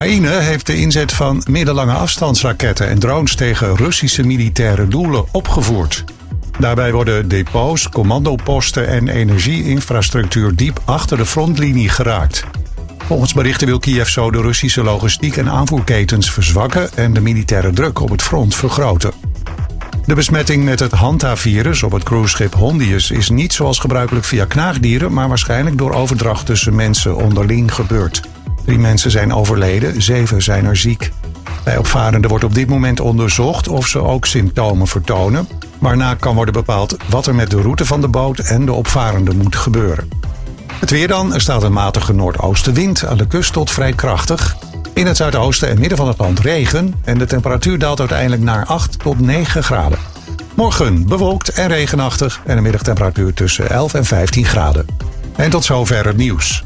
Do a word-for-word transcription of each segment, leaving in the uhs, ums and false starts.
Oekraïne heeft de inzet van middellange afstandsraketten en drones tegen Russische militaire doelen opgevoerd. Daarbij worden depots, commandoposten en energieinfrastructuur diep achter de frontlinie geraakt. Volgens berichten wil Kiev zo de Russische logistiek en aanvoerketens verzwakken en de militaire druk op het front vergroten. De besmetting met het Hanta-virus op het cruiseschip Hondius is niet zoals gebruikelijk via knaagdieren, maar waarschijnlijk door overdracht tussen mensen onderling gebeurd. Drie mensen zijn overleden, zeven zijn er ziek. Bij opvarenden wordt op dit moment onderzocht of ze ook symptomen vertonen, waarna kan worden bepaald wat er met de route van de boot en de opvarenden moet gebeuren. Het weer dan, er staat een matige noordoostenwind, aan de kust tot vrij krachtig. In het zuidoosten en midden van het land regen en de temperatuur daalt uiteindelijk naar acht tot negen graden. Morgen bewolkt en regenachtig en een middagtemperatuur tussen elf en vijftien graden. En tot zover het nieuws.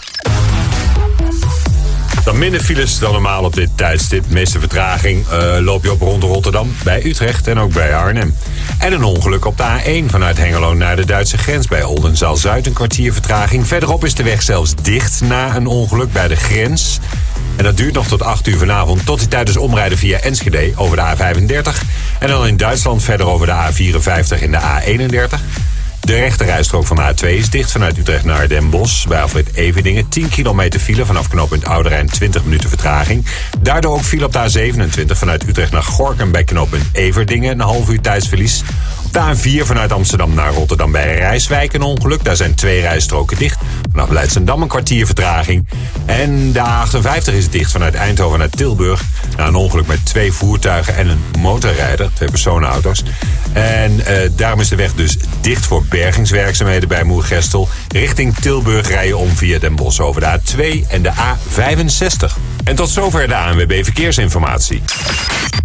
Dan minder files dan normaal op dit tijdstip. De meeste vertraging uh, loop je op rond Rotterdam, bij Utrecht en ook bij Arnhem. En een ongeluk op de A één vanuit Hengelo naar de Duitse grens bij Oldenzaal-Zuid. Een kwartier vertraging. Verderop is de weg zelfs dicht na een ongeluk bij de grens. En dat duurt nog tot acht uur vanavond, tot die tijdens omrijden via Enschede over de A vijfendertig. En dan in Duitsland verder over de A vierenvijftig en de A eenendertig. De rechterrijstrook van de A twee is dicht vanuit Utrecht naar Den Bosch. Bij afrit Everdingen tien kilometer file vanaf knooppunt Oude Rijn, twintig minuten vertraging. Daardoor ook file op de A zevenentwintig vanuit Utrecht naar Gorinchem bij knooppunt Everdingen. Een half uur tijdsverlies. Op de A vier vanuit Amsterdam naar Rotterdam bij Rijswijk een ongeluk. Daar zijn twee rijstroken dicht. Vanaf Leidschendam een kwartier vertraging. En de A achtenvijftig is dicht vanuit Eindhoven naar Tilburg. Na een ongeluk met twee voertuigen en een motorrijder. Twee personenauto's. En uh, daarom is de weg dus dicht voor bergingswerkzaamheden bij Moergestel. Richting Tilburg rijden om via Den Bosch over de A twee en de A vijfenzestig. En tot zover de A N W B Verkeersinformatie.